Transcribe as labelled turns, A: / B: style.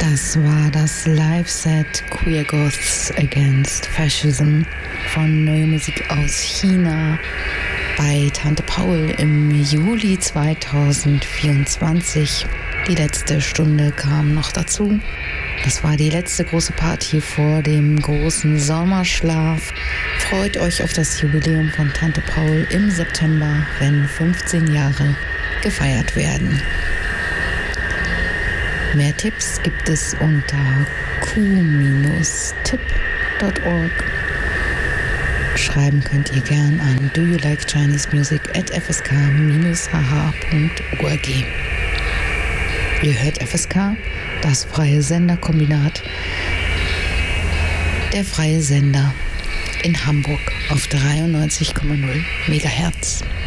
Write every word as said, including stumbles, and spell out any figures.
A: Das war das Live-Set Queer Goths Against Fascism von Neue Musik aus China bei Tante Paul im Juli zweitausendvierundzwanzig. Die letzte Stunde kam noch dazu. Das war die letzte große Party vor dem großen Sommerschlaf. Freut euch auf das Jubiläum von Tante Paul im September, wenn fünfzehn Jahre gefeiert werden. Mehr Tipps gibt es unter q tipp punkt org. Schreiben könnt ihr gern an do you like Chinese music at f s k dash h h punkt org. Ihr hört F S K, das freie Senderkombinat, der freie Sender in Hamburg auf dreiundneunzig Komma null Megahertz.